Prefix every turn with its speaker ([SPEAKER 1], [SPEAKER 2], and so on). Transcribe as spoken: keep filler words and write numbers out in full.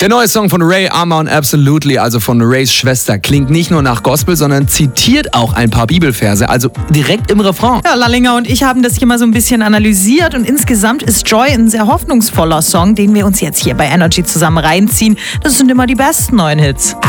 [SPEAKER 1] Der neue Song von Ray, Arma und Absolutely, also von Rays Schwester, klingt nicht nur nach Gospel, sondern zitiert auch ein paar Bibelverse, also direkt im Refrain.
[SPEAKER 2] Ja, Lallinger und ich haben das hier mal so ein bisschen analysiert und insgesamt ist Joy ein sehr hoffnungsvoller Song, den wir uns jetzt hier bei Energy zusammen reinziehen. Das sind immer die besten neuen Hits.